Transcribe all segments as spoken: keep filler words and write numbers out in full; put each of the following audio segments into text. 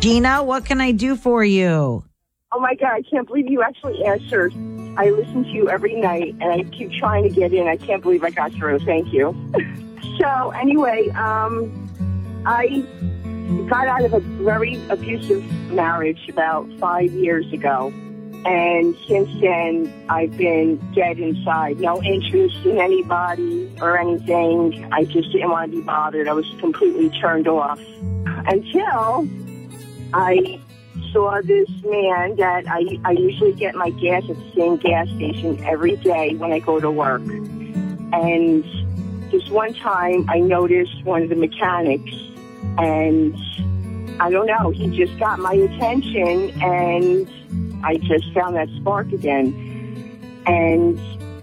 Gina, what can I do for you? Oh, my God, I can't believe you actually answered. I listen to you every night, and I keep trying to get in. I can't believe I got through. Thank you. So, anyway, um, I got out of a very abusive marriage about five years ago. And since then, I've been dead inside. No interest in anybody or anything. I just didn't want to be bothered. I was completely turned off. Until I saw this man that I, I usually get my gas at the same gas station every day when I go to work. And this one time, I noticed one of the mechanics, and I don't know, he just got my attention, and I just found that spark again. And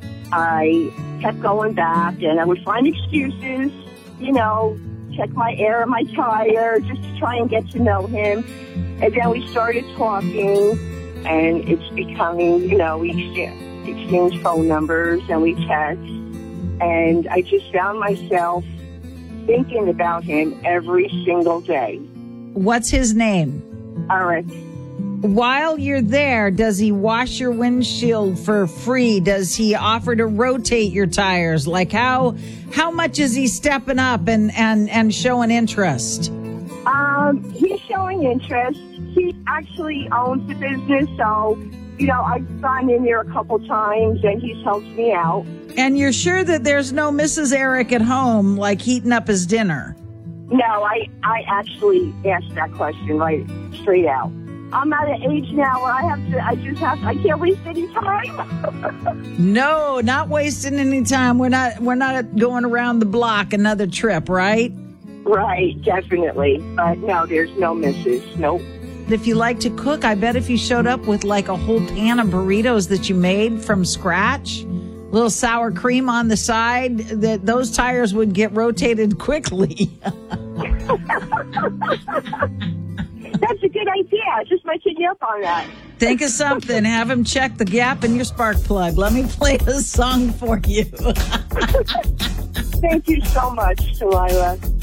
I kept going back, and I would find excuses, you know, check my air and my tire, just to try and get to know him. And then we started talking, and it's becoming, you know, we exchange, exchange phone numbers, and we text. And I just found myself thinking about him every single day. What's his name? Eric. While you're there, does he wash your windshield for free? Does he offer to rotate your tires? Like how how much is he stepping up and, and, and showing interest? Um, he's showing interest. He actually owns the business, so, you know, I've gone in there a couple times, and he's helped me out. And you're sure that there's no Missus Eric at home, like heating up his dinner? No, I, I actually asked that question right straight out. I'm at an age now where I have to, I just have to, I can't waste any time. No, not wasting any time. We're not, we're not going around the block another trip, right? Right, definitely. But no, there's no missus. Nope. If you like to cook, I bet if you showed up with like a whole pan of burritos that you made from scratch, little sour cream on the side, that those tires would get rotated quickly. That's a good idea. I just might take you up on that. Think of something. Have him check the gap in your spark plug. Let me play a song for you. Thank you so much, Delilah.